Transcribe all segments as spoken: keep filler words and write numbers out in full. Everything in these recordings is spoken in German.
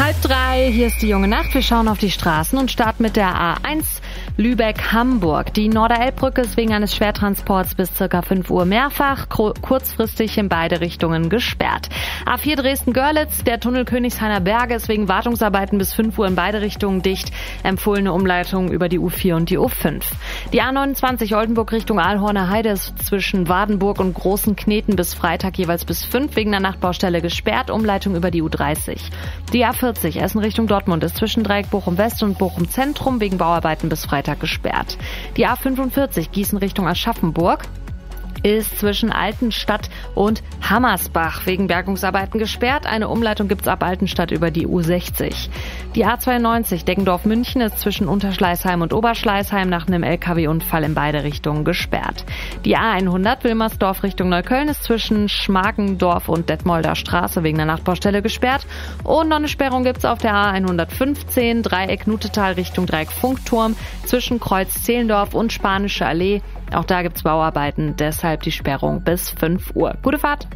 Halb drei, hier ist die junge Nacht. Wir schauen auf die Straßen und starten mit der A eins Lübeck-Hamburg. Die Norderelbbrücke ist wegen eines Schwertransports bis circa fünf Uhr mehrfach kurzfristig in beide Richtungen gesperrt. A vier Dresden-Görlitz, der Tunnel Königshainer Berge ist wegen Wartungsarbeiten bis fünf Uhr in beide Richtungen dicht. Empfohlene Umleitung über die U vier und die U fünf. Die A neunundzwanzig Oldenburg Richtung Aalhorner Heide ist zwischen Wadenburg und Großen Kneten bis Freitag jeweils bis fünf wegen der Nachtbaustelle gesperrt. Umleitung über die U dreißig. Die A vierzig Essen Richtung Dortmund ist zwischen Dreieck Bochum West und Bochum Zentrum wegen Bauarbeiten bis Freitag gesperrt. Die A fünfundvierzig Gießen Richtung Aschaffenburg ist zwischen Altenstadt und Hammersbach wegen Bergungsarbeiten gesperrt. Eine Umleitung gibt's ab Altenstadt über die U sechzig. Die A zweiundneunzig Deggendorf-München ist zwischen Unterschleißheim und Oberschleißheim nach einem L K W-Unfall in beide Richtungen gesperrt. Die A hundert Wilmersdorf Richtung Neukölln ist zwischen Schmargendorf und Detmolder Straße wegen der Nachtbaustelle gesperrt. Und noch eine Sperrung gibt's auf der A hundertfünfzehn Dreieck Nutetal Richtung Dreieck Funkturm zwischen Kreuz Zehlendorf und Spanische Allee. Auch da gibt's Bauarbeiten, deshalb die Sperrung bis fünf Uhr. Gute Fahrt!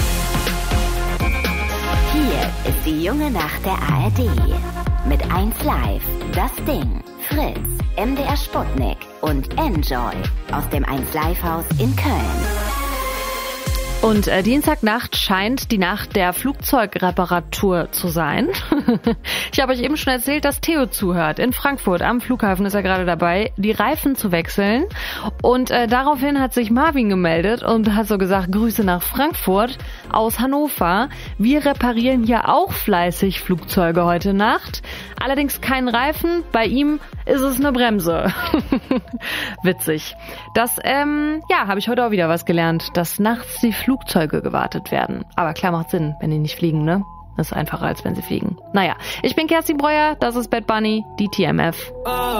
Hier ist die junge Nacht der A R D. Mit eins Live, Das Ding, Fritz, M D R Sputnik und Enjoy aus dem eins Live Haus in Köln. Und äh, Dienstagnacht scheint die Nacht der Flugzeugreparatur zu sein. Ich habe euch eben schon erzählt, dass Theo zuhört. In Frankfurt am Flughafen ist er gerade dabei, die Reifen zu wechseln. Und äh, daraufhin hat sich Marvin gemeldet und hat so gesagt, Grüße nach Frankfurt aus Hannover. Wir reparieren hier auch fleißig Flugzeuge heute Nacht. Allerdings kein Reifen, bei ihm ist es eine Bremse. Witzig. Das, ähm, ja, habe ich heute auch wieder was gelernt, dass nachts die Flugzeuge gewartet werden. Aber klar, macht Sinn, wenn die nicht fliegen, ne? Das ist einfacher, als wenn sie fliegen. Naja, ich bin Kerstin Breuer, das ist Bad Bunny, die T M F.